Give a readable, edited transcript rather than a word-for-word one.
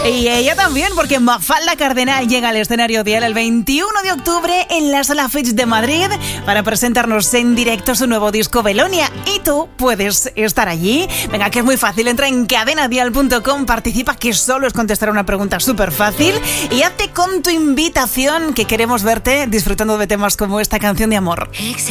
Y ella también, porque Mafalda Cardenal llega al escenario Dial el 21 de octubre en la Sala Fitch de Madrid para presentarnos en directo su nuevo disco Belonia. Y tú puedes estar allí. Venga, que es muy fácil. Entra en cadenadial.com, participa, que solo es contestar una pregunta súper fácil. Y hazte con tu invitación, que queremos verte disfrutando de temas como esta canción de amor.